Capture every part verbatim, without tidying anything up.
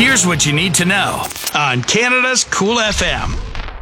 Here's what you need to know on Canada's Cool F M.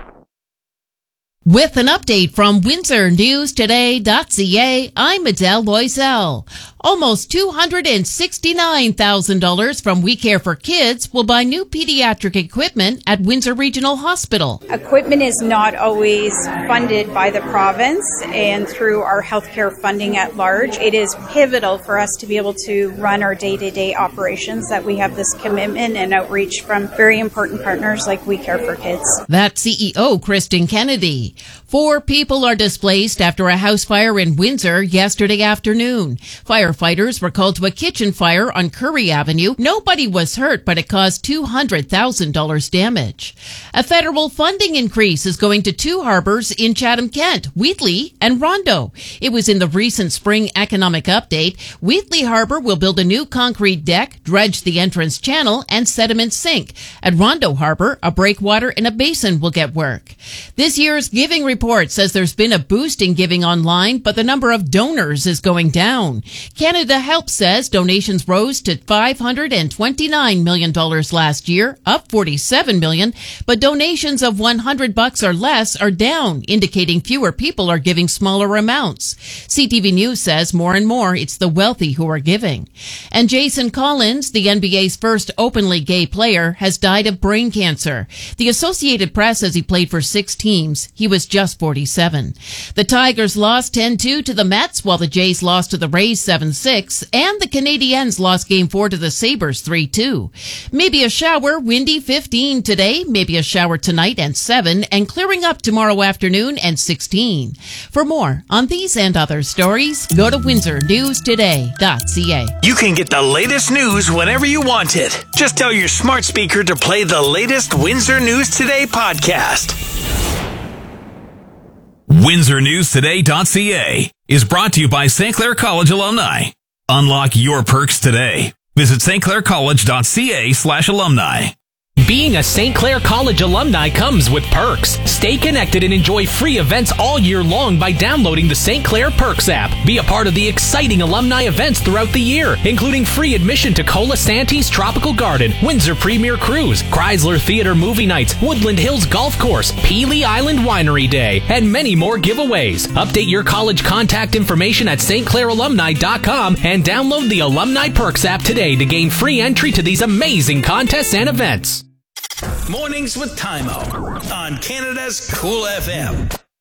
With an update from Windsor News Today dot C A, I'm Adele Loisel. Almost two hundred sixty-nine thousand dollars from We Care for Kids will buy new pediatric equipment at Windsor Regional Hospital. Equipment is not always funded by the province and through our healthcare funding at large. It is pivotal for us to be able to run our day-to-day operations that we have this commitment and outreach from very important partners like We Care for Kids. That's C E O Kristen Kennedy. Four people are displaced after a house fire in Windsor yesterday afternoon. Firefighters were called to a kitchen fire on Currie Avenue. Nobody was hurt, but it caused two hundred thousand dollars damage. A federal funding increase is going to two harbors in Chatham-Kent, Wheatley and Rondo. It was in the recent spring economic update. Wheatley Harbor will build a new concrete deck, dredge the entrance channel, and sediment sink. At Rondo Harbor, a breakwater and a basin will get work. This year's Giving Report says there's been a boost in giving online, but the number of donors is going down. Canada Help says donations rose to five hundred twenty-nine million dollars last year, up forty-seven million dollars, but donations of one hundred bucks or less are down, indicating fewer people are giving smaller amounts. C T V News says more and more it's the wealthy who are giving. And Jason Collins, the N B A's first openly gay player, has died of brain cancer. The Associated Press says he played for six teams. He was just forty-seven. The Tigers lost ten two to the Mets, while the Jays lost to the Rays seven six, and the Canadiens lost Game four to the Sabres three two. Maybe a shower, windy fifteen today, maybe a shower tonight and seven, and clearing up tomorrow afternoon and sixteen. For more on these and other stories, go to Windsor News Today dot C A. You can get the latest news whenever you want it. Just tell your smart speaker to play the latest Windsor News Today podcast. Windsor News Today dot C A is brought to you by Saint Clair College alumni. Unlock your perks today. Visit Saint Clair College dot C A slash alumni. Being a Saint Clair College alumni comes with perks. Stay connected and enjoy free events all year long by downloading the Saint Clair Perks app. Be a part of the exciting alumni events throughout the year, including free admission to Colasanti's Tropical Garden, Windsor Premier Cruise, Chrysler Theater Movie Nights, Woodland Hills Golf Course, Peely Island Winery Day, and many more giveaways. Update your college contact information at S T Clair alumni dot com and download the Alumni Perks app today to gain free entry to these amazing contests and events. Mornings with Tymo on Canada's Cool F M.